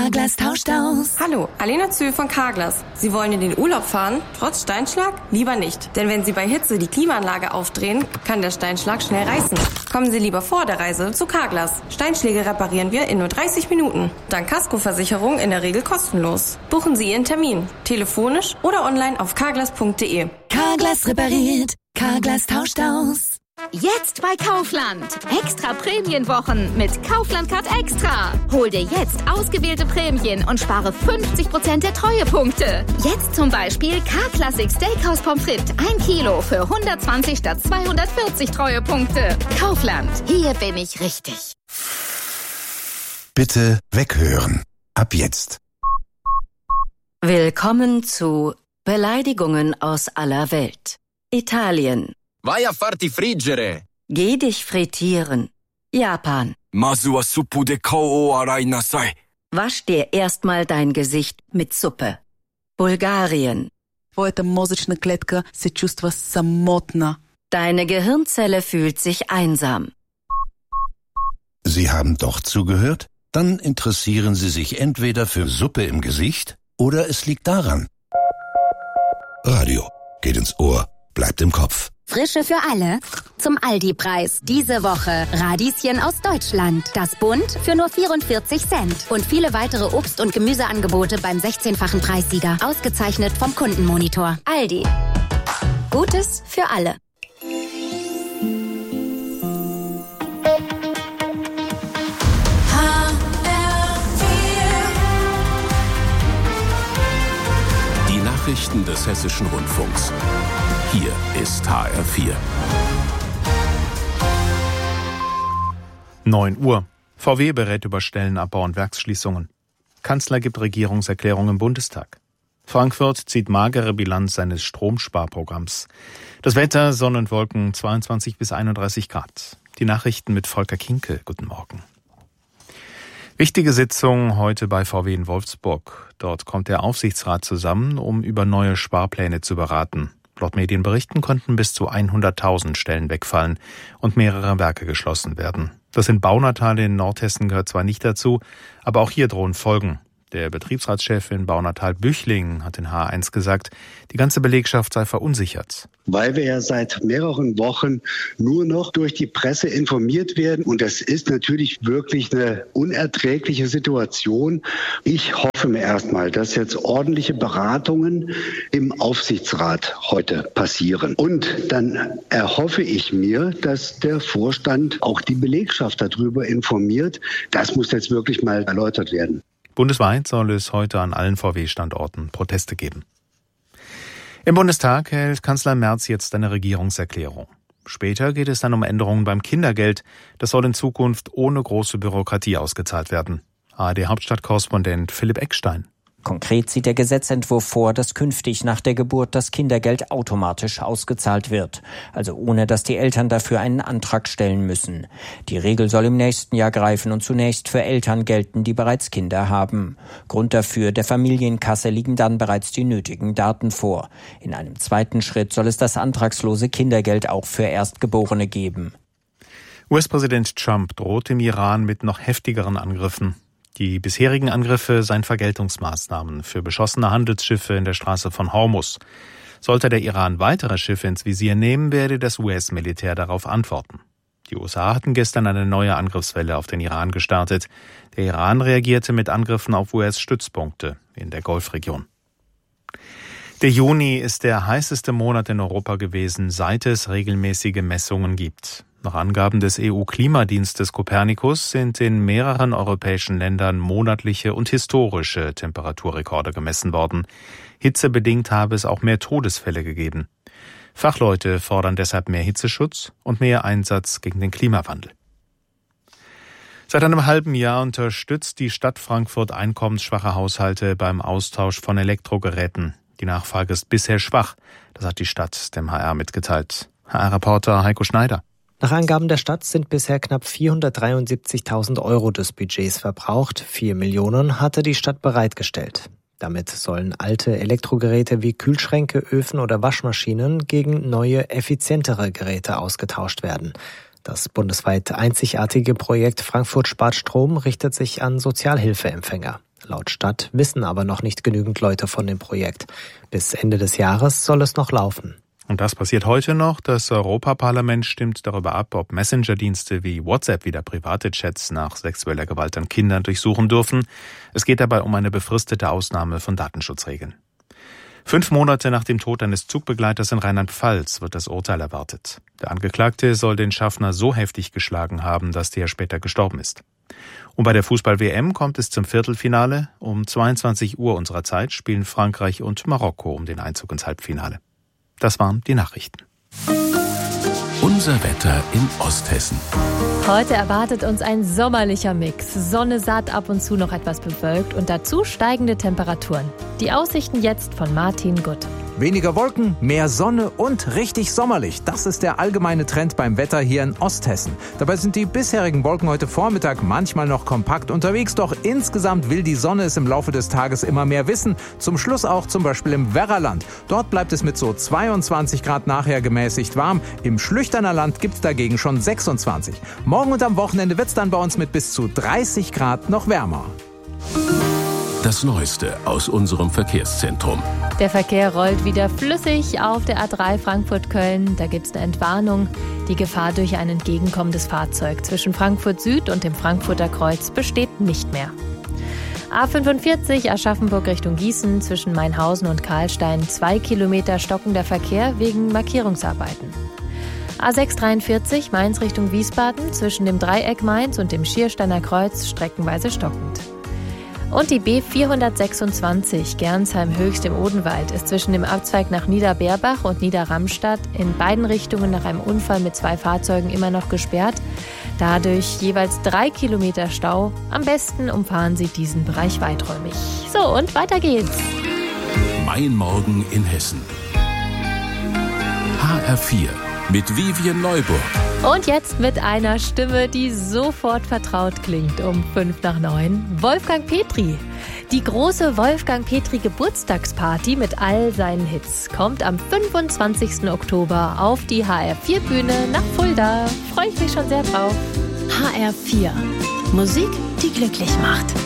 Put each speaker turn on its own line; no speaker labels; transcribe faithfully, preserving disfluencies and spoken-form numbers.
Carglass tauscht aus.
Hallo, Alena Zühl von Carglass. Sie wollen in den Urlaub fahren? Trotz Steinschlag? Lieber nicht. Denn wenn Sie bei Hitze die Klimaanlage aufdrehen, kann der Steinschlag schnell reißen. Kommen Sie lieber vor der Reise zu Carglass. Steinschläge reparieren wir in nur dreißig Minuten. Dank Kaskoversicherung in der Regel kostenlos. Buchen Sie Ihren Termin. Telefonisch oder online auf carglass punkt de.
Carglass repariert. Carglass tauscht aus.
Jetzt bei Kaufland. Extra Prämienwochen mit Kaufland Card Extra. Hol dir jetzt ausgewählte Prämien und spare fünfzig Prozent der Treuepunkte. Jetzt zum Beispiel K-Classic Steakhouse Pommes frites. ein Kilo für hundertzwanzig statt zweihundertvierzig Treuepunkte. Kaufland. Hier bin ich richtig.
Bitte weghören. Ab jetzt.
Willkommen zu Beleidigungen aus aller Welt. Italien.
Vai a farti friggere.
Geh dich frittieren. Japan.
Masu wa suppu de kao o arai nasai.
Wasch dir erstmal dein Gesicht mit Suppe. Bulgarien.
Твоята мозъчна клетка се чувства самотна.
Deine Gehirnzelle fühlt sich einsam.
Sie haben doch zugehört? Dann interessieren Sie sich entweder für Suppe im Gesicht oder es liegt daran. Radio geht ins Ohr, bleibt im Kopf.
Frische für alle. Zum Aldi-Preis. Diese Woche Radieschen aus Deutschland. Das Bund für nur vierundvierzig Cent. Und viele weitere Obst- und Gemüseangebote beim sechzehnfachen Preissieger. Ausgezeichnet vom Kundenmonitor. Aldi. Gutes für alle.
Die Nachrichten des Hessischen Rundfunks. Hier ist H R vier.
neun Uhr. V W berät über Stellenabbau und Werksschließungen. Kanzler gibt Regierungserklärung im Bundestag. Frankfurt zieht magere Bilanz seines Stromsparprogramms. Das Wetter, Sonne und Wolken, zweiundzwanzig bis einunddreißig Grad. Die Nachrichten mit Volker Kinke. Guten Morgen. Wichtige Sitzung heute bei V W in Wolfsburg. Dort kommt der Aufsichtsrat zusammen, um über neue Sparpläne zu beraten. Laut Medienberichten konnten bis zu hunderttausend Stellen wegfallen und mehrere Werke geschlossen werden. Das in Baunatal in Nordhessen gehört zwar nicht dazu, aber auch hier drohen Folgen. Der Betriebsratschef in Baunatal Büchling hat in H eins gesagt, die ganze Belegschaft sei verunsichert.
Weil wir ja seit mehreren Wochen nur noch durch die Presse informiert werden. Und das ist natürlich wirklich eine unerträgliche Situation. Ich hoffe mir erstmal, dass jetzt ordentliche Beratungen im Aufsichtsrat heute passieren. Und dann erhoffe ich mir, dass der Vorstand auch die Belegschaft darüber informiert. Das muss jetzt wirklich mal erläutert werden.
Bundesweit soll es heute an allen V W-Standorten Proteste geben. Im Bundestag hält Kanzler Merz jetzt eine Regierungserklärung. Später geht es dann um Änderungen beim Kindergeld. Das soll in Zukunft ohne große Bürokratie ausgezahlt werden. A R D-Hauptstadtkorrespondent Philipp Eckstein.
Konkret sieht der Gesetzentwurf vor, dass künftig nach der Geburt das Kindergeld automatisch ausgezahlt wird, also ohne dass die Eltern dafür einen Antrag stellen müssen. Die Regel soll im nächsten Jahr greifen und zunächst für Eltern gelten, die bereits Kinder haben. Grund dafür, der Familienkasse liegen dann bereits die nötigen Daten vor. In einem zweiten Schritt soll es das antragslose Kindergeld auch für Erstgeborene geben.
U S-Präsident Trump droht im Iran mit noch heftigeren Angriffen. Die bisherigen Angriffe seien Vergeltungsmaßnahmen für beschossene Handelsschiffe in der Straße von Hormuz. Sollte der Iran weitere Schiffe ins Visier nehmen, werde das U S-Militär darauf antworten. Die U S A hatten gestern eine neue Angriffswelle auf den Iran gestartet. Der Iran reagierte mit Angriffen auf U S-Stützpunkte in der Golfregion. Der Juni ist der heißeste Monat in Europa gewesen, seit es regelmäßige Messungen gibt. Nach Angaben des E U-Klimadienstes Copernicus sind in mehreren europäischen Ländern monatliche und historische Temperaturrekorde gemessen worden. Hitzebedingt habe es auch mehr Todesfälle gegeben. Fachleute fordern deshalb mehr Hitzeschutz und mehr Einsatz gegen den Klimawandel. Seit einem halben Jahr unterstützt die Stadt Frankfurt einkommensschwache Haushalte beim Austausch von Elektrogeräten. Die Nachfrage ist bisher schwach, das hat die Stadt dem H R mitgeteilt. H R-Reporter Heiko Schneider.
Nach Angaben der Stadt sind bisher knapp vierhundertdreiundsiebzigtausend Euro des Budgets verbraucht. Vier Millionen hatte die Stadt bereitgestellt. Damit sollen alte Elektrogeräte wie Kühlschränke, Öfen oder Waschmaschinen gegen neue, effizientere Geräte ausgetauscht werden. Das bundesweit einzigartige Projekt Frankfurt spart Strom richtet sich an Sozialhilfeempfänger. Laut Stadt wissen aber noch nicht genügend Leute von dem Projekt. Bis Ende des Jahres soll es noch laufen.
Und das passiert heute noch. Das Europaparlament stimmt darüber ab, ob Messenger-Dienste wie WhatsApp wieder private Chats nach sexueller Gewalt an Kindern durchsuchen dürfen. Es geht dabei um eine befristete Ausnahme von Datenschutzregeln. Fünf Monate nach dem Tod eines Zugbegleiters in Rheinland-Pfalz wird das Urteil erwartet. Der Angeklagte soll den Schaffner so heftig geschlagen haben, dass der später gestorben ist. Und bei der Fußball-W M kommt es zum Viertelfinale. Um zweiundzwanzig Uhr unserer Zeit spielen Frankreich und Marokko um den Einzug ins Halbfinale. Das waren die Nachrichten.
Unser Wetter in Osthessen.
Heute erwartet uns ein sommerlicher Mix. Sonne satt, ab und zu noch etwas bewölkt und dazu steigende Temperaturen. Die Aussichten jetzt von Martin Gutt.
Weniger Wolken, mehr Sonne und richtig sommerlich. Das ist der allgemeine Trend beim Wetter hier in Osthessen. Dabei sind die bisherigen Wolken heute Vormittag manchmal noch kompakt unterwegs. Doch insgesamt will die Sonne es im Laufe des Tages immer mehr wissen. Zum Schluss auch zum Beispiel im Werraland. Dort bleibt es mit so zweiundzwanzig Grad nachher gemäßigt warm. Im Schlüchterner Land gibt es dagegen schon sechsundzwanzig. Morgen und am Wochenende wird es dann bei uns mit bis zu dreißig Grad noch wärmer.
Das Neueste aus unserem Verkehrszentrum.
Der Verkehr rollt wieder flüssig auf der A drei Frankfurt-Köln. Da gibt es eine Entwarnung. Die Gefahr durch ein entgegenkommendes Fahrzeug zwischen Frankfurt Süd und dem Frankfurter Kreuz besteht nicht mehr. A fünfundvierzig Aschaffenburg Richtung Gießen zwischen Mainhausen und Karlstein. Zwei Kilometer stockender Verkehr wegen Markierungsarbeiten. A sechshundertdreiundvierzig Mainz Richtung Wiesbaden zwischen dem Dreieck Mainz und dem Schiersteiner Kreuz streckenweise stockend. Und die B vierhundertsechsundzwanzig Gernsheim-Höchst im Odenwald ist zwischen dem Abzweig nach Niederberbach und Niederramstadt in beiden Richtungen nach einem Unfall mit zwei Fahrzeugen immer noch gesperrt. Dadurch jeweils drei Kilometer Stau. Am besten umfahren Sie diesen Bereich weiträumig. So, und weiter geht's.
Mein Morgen in Hessen. H R vier mit Vivian Neuburg.
Und jetzt mit einer Stimme, die sofort vertraut klingt, um fünf nach neun. Wolfgang Petri. Die große Wolfgang Petri Geburtstagsparty mit all seinen Hits kommt am fünfundzwanzigsten Oktober auf die H R vier Bühne nach Fulda. Freue ich mich schon sehr drauf.
H R vier. Musik, die glücklich macht.